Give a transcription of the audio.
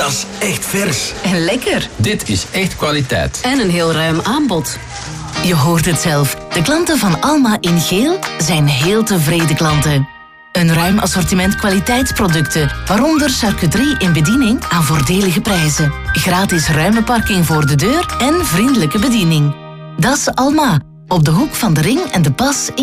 Dat is echt vers. En lekker. Dit is echt kwaliteit. En een heel ruim aanbod. Je hoort het zelf. De klanten van Alma in geel zijn heel tevreden klanten. Een ruim assortiment kwaliteitsproducten, waaronder charcuterie in bediening aan voordelige prijzen. Gratis ruime parking voor de deur en vriendelijke bediening. Dat is Alma, op de hoek van de Ring en de Pas in